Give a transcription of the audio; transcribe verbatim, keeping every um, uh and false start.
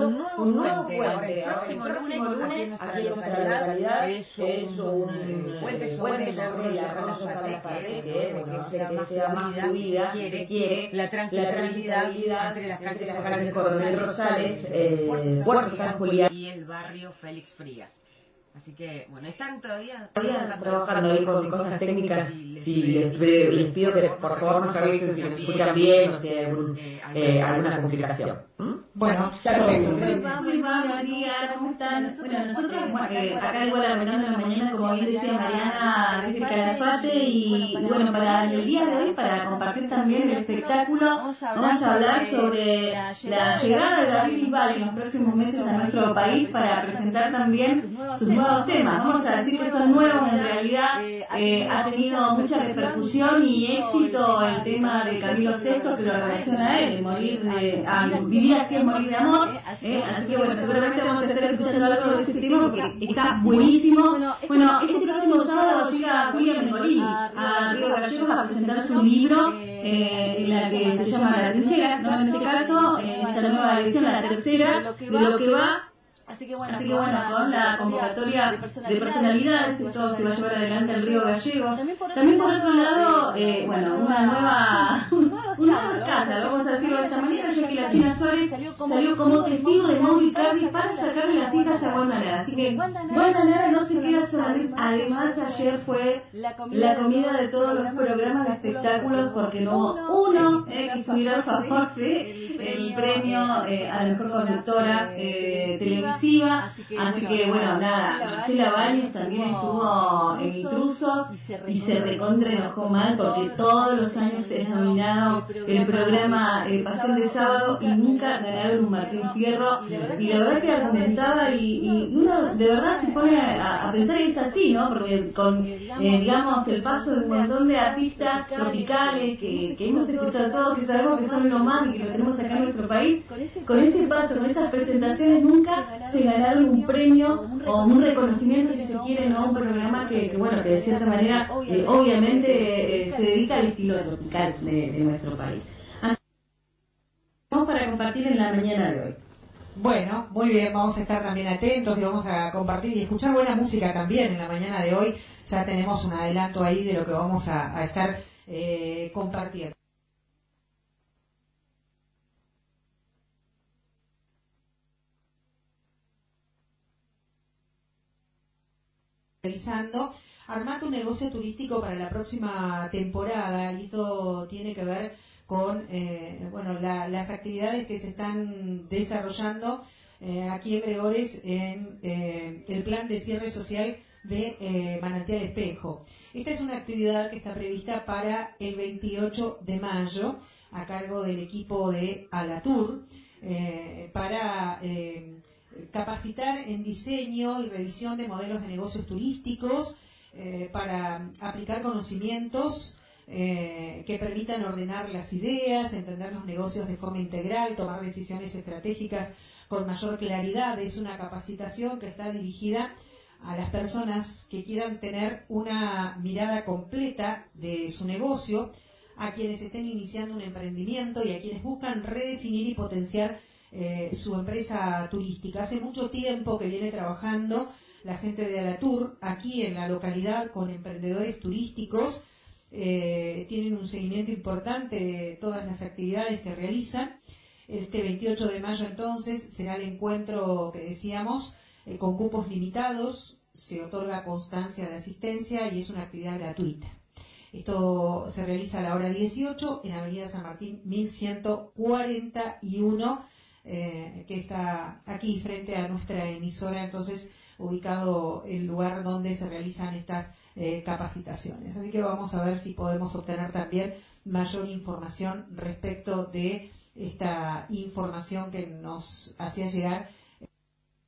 un nuevo, un nuevo puente, puente. El próximo lunes, lunes aquí en nuestra localidad, es un eh, puente sobre la Arroyo Calafate, que es bueno, que sea más fluida, quiere, quiere la transitabilidad entre las calles, las calles Coronel Rosales, eh, Puerto San Julián y el barrio Félix Frías. Así que, bueno, están todavía, todavía trabajando ahí con cosas técnicas. Sí, les, les pido que por favor nos avisen si nos escuchan bien o si hay algún, eh, alguna complicación. ¿Mm? Bueno, ya lo tengo. Muy buenos días, ¿cómo están? Bueno, nosotros eh, acá igual arrancando en la mañana, como bien decía Mariana, desde el Calafate, y bueno, para el día de hoy, para compartir también el espectáculo, vamos a hablar sobre la llegada de David Bisbal en los próximos meses a nuestro país para presentar también sus nuevos temas. Vamos a decir que son nuevos, en realidad eh, ha tenido mucha repercusión y éxito el tema de Camilo sexto, que lo relaciona a él, morir de, a vivir así es morir de amor, eh, así que bueno, seguramente vamos a estar escuchando algo de ese tema porque está buenísimo. Bueno, este próximo sábado llega Julia Mengolini a Río Gallegos a presentar su libro, eh, en la que se llama La Trinchera, ¿no? En este caso, en esta nueva edición, la tercera, de lo que va. Así que bueno, Así que, bueno con la convocatoria de personalidades, esto se va a llevar adelante el Río Gallegos. También por otro, También por otro lado, eh, bueno, una nueva, un nuevo escándalo, vamos a decirlo de esta manera, ya que la China Suárez salió como testigo de Mauro Icardi para sacarle las hijas a Wanda Nara. Así que Wanda Nara no se queda solamente. Además, ayer fue la comida de todos los programas de espectáculos porque no hubo uno eh, que estuviera a favor del premio eh, a la mejor conductora eh, televisiva. Así que, Así que bueno, bueno, nada, Marcela Baños también estuvo en Intrusos y se recontra enojó mal porque todos los años es nominado el programa eh, Pasión de Sábado y nunca ganaron un Martín Fierro, y la verdad que argumentaba y, y uno de verdad se pone a, a pensar que es así, ¿no? Porque con, eh, digamos, el paso de un montón de artistas tropicales que, que hemos escuchado todos, que sabemos que son lo más y que lo tenemos acá en nuestro país, con ese paso, con esas presentaciones nunca se ganaron un premio o un reconocimiento, si se quiere, no un programa que, que bueno, que de cierta manera eh, obviamente eh, se dedica al estilo tropical de, de nuestro país. Así que vamos para compartir en la mañana de hoy. Bueno, muy bien, vamos a estar también atentos y vamos a compartir y escuchar buena música también en la mañana de hoy. Ya tenemos un adelanto ahí de lo que vamos a, a estar eh, compartiendo. Realizando, armar tu negocio turístico para la próxima temporada, y esto tiene que ver con eh, bueno la, las actividades que se están desarrollando eh, aquí en Gregores en eh, el plan de cierre social de eh, Manantial Espejo. Esta es una actividad que está prevista para el veintiocho de mayo a cargo del equipo de Alatur eh, para eh, capacitar en diseño y revisión de modelos de negocios turísticos, eh, para aplicar conocimientos eh, que permitan ordenar las ideas, entender los negocios de forma integral, tomar decisiones estratégicas con mayor claridad. Es una capacitación que está dirigida a las personas que quieran tener una mirada completa de su negocio, a quienes estén iniciando un emprendimiento y a quienes buscan redefinir y potenciar Eh, su empresa turística. Hace mucho tiempo que viene trabajando la gente de Alatur aquí en la localidad con emprendedores turísticos, eh, tienen un seguimiento importante de todas las actividades que realizan. Este veintiocho de mayo entonces será el encuentro que decíamos eh, con cupos limitados, se otorga constancia de asistencia y es una actividad gratuita. Esto se realiza a la hora dieciocho en Avenida San Martín mil ciento cuarenta y uno, Eh, que está aquí frente a nuestra emisora, entonces ubicado el lugar donde se realizan estas eh, capacitaciones. Así que vamos a ver si podemos obtener también mayor información respecto de esta información que nos hacía llegar